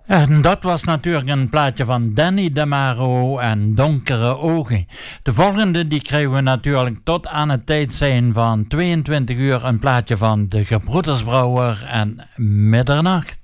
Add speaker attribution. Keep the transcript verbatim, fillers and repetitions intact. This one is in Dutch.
Speaker 1: En dat was natuurlijk een plaatje van Danny DeMaro en Donkere Ogen. De volgende die krijgen we natuurlijk tot aan het tijd zijn van tweeëntwintig uur een plaatje van de Gebroedersbrouwer en Middernacht.